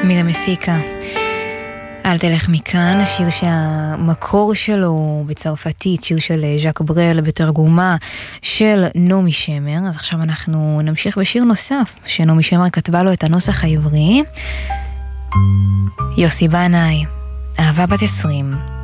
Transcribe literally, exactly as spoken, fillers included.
מירה מסיקה. אל תלך מכאן, השיר שהמקור שלו הוא בצרפתית, שיר של ז'אק ברל בתרגומה של נעמי שמר. אז עכשיו אנחנו נמשיך בשיר נוסף שנעמי שמר כתבה לו את הנוסח העברי. יוסי בנאי, אהבה בת עשרים.